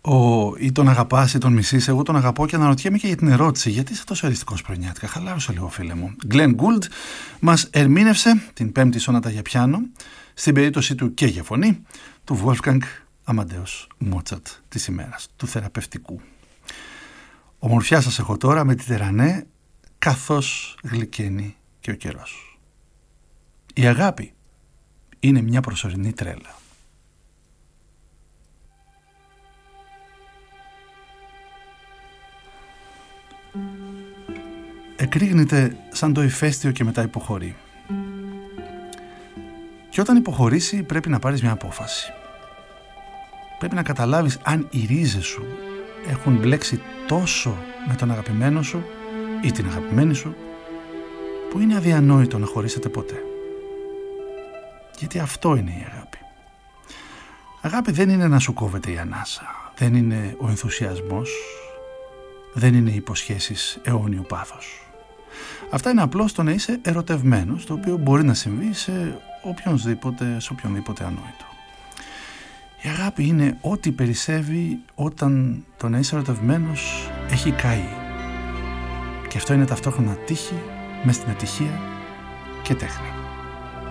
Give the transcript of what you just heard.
Ή τον αγαπάς ή τον μισείς. Εγώ τον αγαπώ και αναρωτιέμαι και για την ερώτηση. Γιατί είσαι τόσο αριστικός πρωινιάτικα? Χαλάρωσε λίγο, φίλε μου. Glenn Gould μας ερμήνευσε την πέμπτη σόνατα για πιάνο, στην περίπτωση του και για φωνή, του Wolfgang Amadeus Mozart της ημέρας, του θεραπευτικού. Ομορφιά σας έχω τώρα με τη Τερανέ, καθώς γλυκαίνει και ο καιρός. Η αγάπη είναι μια προσωρινή τρέλα. Εκρήγνεται σαν το ηφαίστειο και μετά υποχωρεί. Και όταν υποχωρήσει πρέπει να πάρεις μια απόφαση. Πρέπει να καταλάβεις αν οι ρίζες σου έχουν μπλέξει τόσο με τον αγαπημένο σου ή την αγαπημένη σου που είναι αδιανόητο να χωρίσετε ποτέ. Γιατί αυτό είναι η αγάπη. Αγάπη δεν είναι να σου κόβεται η ανάσα, δεν είναι ο ενθουσιασμός, δεν είναι οι υποσχέσεις αιώνιου πάθος. Αυτά είναι απλώς το να είσαι ερωτευμένος, το οποίο μπορεί να συμβεί σε οποιονδήποτε ανόητο. Η αγάπη είναι ό,τι περισσεύει όταν το να είσαι ερωτευμένος έχει καεί. Και αυτό είναι ταυτόχρονα τύχη, μες στην ατυχία και τέχνη.